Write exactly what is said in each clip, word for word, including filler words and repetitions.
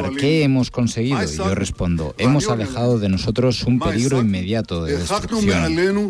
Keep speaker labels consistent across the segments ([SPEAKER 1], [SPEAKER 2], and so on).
[SPEAKER 1] preguntar ¿qué hemos conseguido? Y yo respondo, hemos alejado de nosotros un peligro inmediato de destrucción.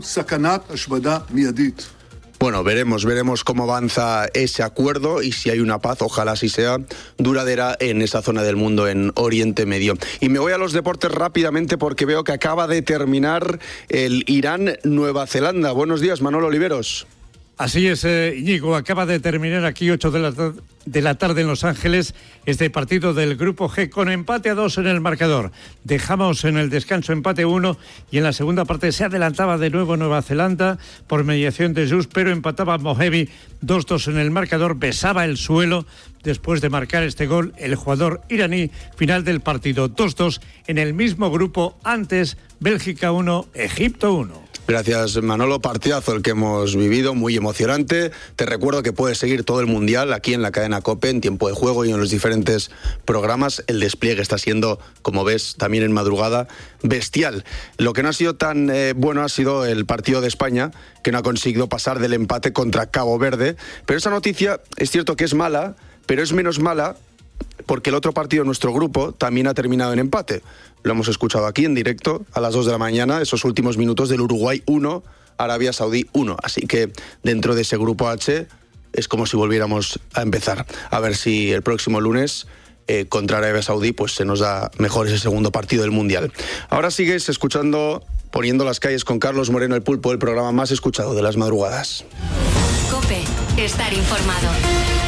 [SPEAKER 2] Bueno, veremos, veremos cómo avanza ese acuerdo y si hay una paz, ojalá así sea, duradera en esa zona del mundo, en Oriente Medio. Y me voy a los deportes rápidamente porque veo que acaba de terminar el Irán-Nueva Zelanda. Buenos días, Manolo Oliveros.
[SPEAKER 3] Así es, eh, Íñigo, acaba de terminar aquí ocho de la, de la tarde en Los Ángeles este partido del Grupo G con empate a dos en el marcador. Dejamos en el descanso empate uno y en la segunda parte se adelantaba de nuevo Nueva Zelanda por mediación de Just, pero empataba Mohebi dos dos en el marcador, besaba el suelo después de marcar este gol el jugador iraní. Final del partido dos dos en el mismo grupo, antes Bélgica uno, Egipto uno.
[SPEAKER 2] Gracias, Manolo. Partidazo el que hemos vivido, muy emocionante. Te recuerdo que puedes seguir todo el Mundial aquí en la cadena COPE, en tiempo de juego y en los diferentes programas. El despliegue está siendo, como ves, también en madrugada, bestial. Lo que no ha sido tan eh, bueno ha sido el partido de España, que no ha conseguido pasar del empate contra Cabo Verde. Pero esa noticia es cierto que es mala, pero es menos mala porque el otro partido de nuestro grupo también ha terminado en empate. Lo hemos escuchado aquí en directo a las dos de la mañana, esos últimos minutos del Uruguay uno, Arabia Saudí uno. Así que dentro de ese grupo H es como si volviéramos a empezar. A ver si el próximo lunes eh, contra Arabia Saudí pues se nos da mejor ese segundo partido del Mundial. Ahora sigues escuchando Poniendo las calles con Carlos Moreno, el Pulpo, el programa más escuchado de las madrugadas.
[SPEAKER 4] COPE, estar informado.